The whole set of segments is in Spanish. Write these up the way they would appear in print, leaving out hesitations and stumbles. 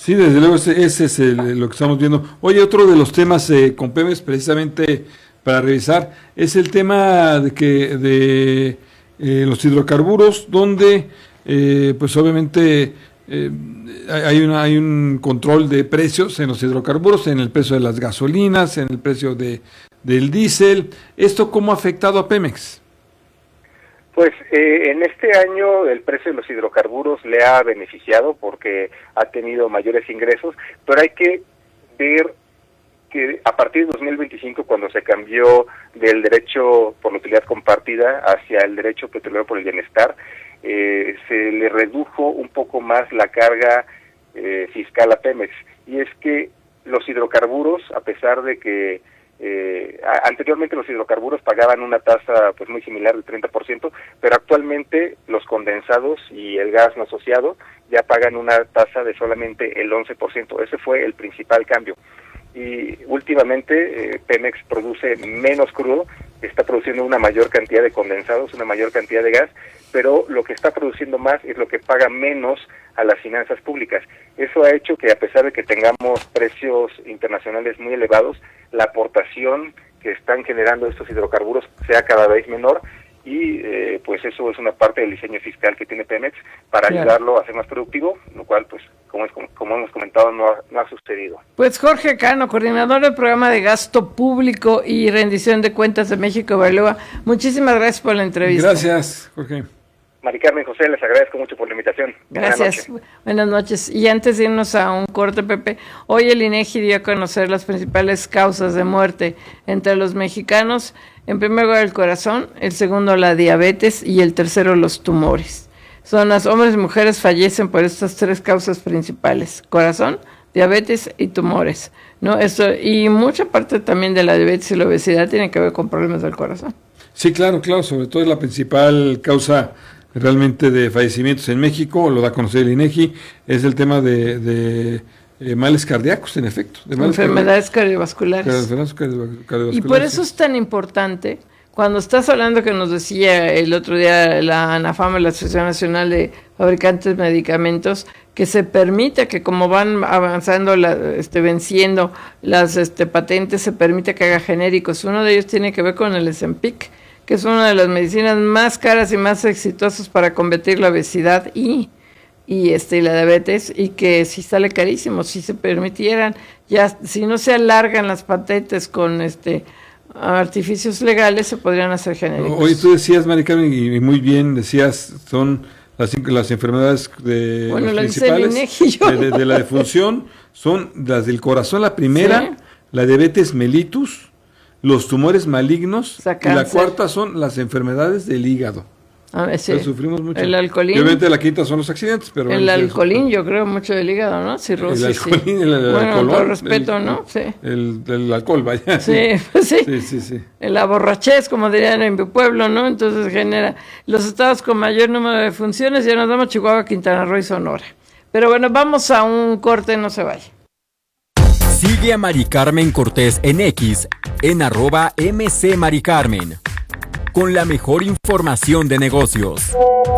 Sí, desde luego ese es lo que estamos viendo. Oye, otro de los temas con Pemex precisamente para revisar es el tema de los hidrocarburos, donde pues obviamente hay un control de precios en los hidrocarburos, en el precio de las gasolinas, en el precio del diésel. ¿Esto cómo ha afectado a Pemex? Pues en este año el precio de los hidrocarburos le ha beneficiado porque ha tenido mayores ingresos, pero hay que ver que a partir de 2025, cuando se cambió del derecho por la utilidad compartida hacia el derecho petrolero por el bienestar, se le redujo un poco más la carga fiscal a Pemex. Y es que los hidrocarburos, a pesar de que anteriormente los hidrocarburos pagaban una tasa pues muy similar del 30%, pero actualmente los condensados y el gas no asociado ya pagan una tasa de solamente el 11%. Ese fue el principal cambio. Y últimamente Pemex produce menos crudo, está produciendo una mayor cantidad de condensados, una mayor cantidad de gas, pero lo que está produciendo más es lo que paga menos a las finanzas públicas. Eso ha hecho que, a pesar de que tengamos precios internacionales muy elevados, la aportación que están generando estos hidrocarburos sea cada vez menor, y pues eso es una parte del diseño fiscal que tiene Pemex para ayudarlo a ser más productivo, lo cual pues como hemos comentado no ha sucedido. Pues Jorge Cano, coordinador del programa de gasto público y rendición de cuentas de México Evalúa, muchísimas gracias por la entrevista. Gracias, Jorge. Mari Carmen, José, les agradezco mucho por la invitación. Gracias. Buenas noches. Y antes de irnos a un corte, Pepe, hoy el INEGI dio a conocer las principales causas de muerte entre los mexicanos. En primer lugar, el corazón, el segundo, la diabetes, y el tercero, los tumores. Los hombres y mujeres fallecen por estas tres causas principales: corazón, diabetes y tumores, ¿no? Esto, y mucha parte también de la diabetes y la obesidad tiene que ver con problemas del corazón. Sí, claro, sobre todo es la principal causa realmente de fallecimientos en México, lo da a conocer el INEGI, es el tema de males cardíacos, en efecto. De enfermedades cardiovasculares. Y por eso es tan importante, cuando estás hablando, que nos decía el otro día la ANAFAM, la Asociación Nacional de Fabricantes de Medicamentos, que se permita que, como van avanzando, venciendo las patentes, se permite que haga genéricos. Uno de ellos tiene que ver con el Ozempic, que es una de las medicinas más caras y más exitosas para combatir la obesidad y la diabetes, y que si sale carísimo, si se permitieran, ya si no se alargan las patentes con artificios legales, se podrían hacer genéricos. Hoy tú decías, Mari Carmen, y muy bien decías, son las enfermedades las principales de la defunción, son las del corazón, la primera, ¿sí? La diabetes mellitus, los tumores malignos, y la cuarta son las enfermedades del hígado. Sí. Sufrimos mucho. El alcoholín. Obviamente la quinta son los accidentes, pero el alcoholín, yo creo mucho del hígado, ¿no? Cirrosis. El alcoholín, sí. El alcohol, todo respeto, ¿no? Sí. El alcohol, vaya. Sí, sí. La borrachez, como dirían en mi pueblo, ¿no? Entonces genera los estados con mayor número de funciones. Ya nos damos Chihuahua, Quintana Roo y Sonora. Pero bueno, vamos a un corte, no se vaya. Sigue a Mari Carmen Cortés en X, en @mcmaricarmen, con la mejor información de negocios.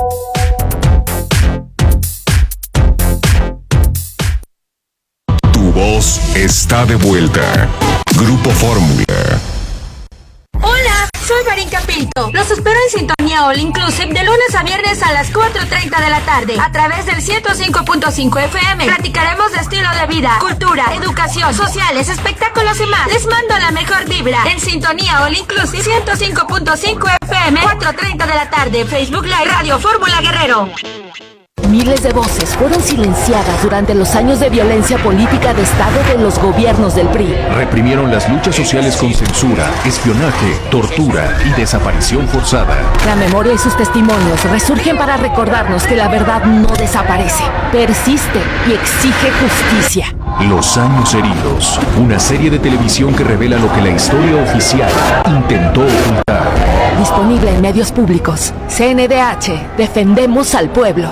Tu voz está de vuelta. Grupo Fórmula. Hola, soy Marín Pinto. Los espero en Sintonía All Inclusive de lunes a viernes a las 4:30 de la tarde a través del 105.5 FM. Platicaremos de estilo de vida, cultura, educación, sociales, espectáculos y más. Les mando la mejor vibra en Sintonía All Inclusive 105.5 FM, 4:30 de la tarde. Facebook Live, Radio Fórmula Guerrero. Miles de voces fueron silenciadas durante los años de violencia política de Estado de los gobiernos del PRI. Reprimieron las luchas sociales con censura, espionaje, tortura y desaparición forzada. La memoria y sus testimonios resurgen para recordarnos que la verdad no desaparece, persiste y exige justicia. Los años heridos, una serie de televisión que revela lo que la historia oficial intentó ocultar. Disponible en medios públicos. CNDH, defendemos al pueblo.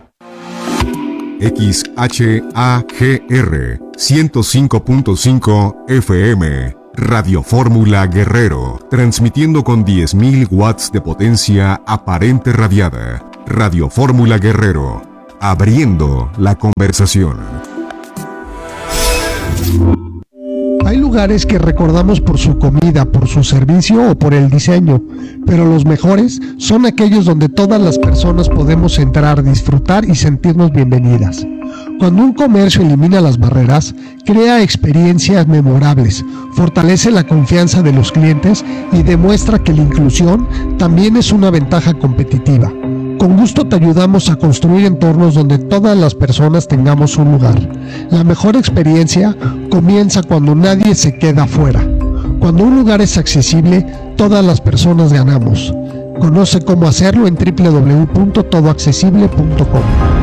XHAGR 105.5 FM, Radio Fórmula Guerrero, transmitiendo con 10.000 watts de potencia aparente radiada. Radio Fórmula Guerrero, abriendo la conversación. Hay lugares que recordamos por su comida, por su servicio o por el diseño, pero los mejores son aquellos donde todas las personas podemos entrar, disfrutar y sentirnos bienvenidas. Cuando un comercio elimina las barreras, crea experiencias memorables, fortalece la confianza de los clientes y demuestra que la inclusión también es una ventaja competitiva. Con gusto te ayudamos a construir entornos donde todas las personas tengamos un lugar. La mejor experiencia comienza cuando nadie se queda fuera. Cuando un lugar es accesible, todas las personas ganamos. Conoce cómo hacerlo en www.todoaccesible.com.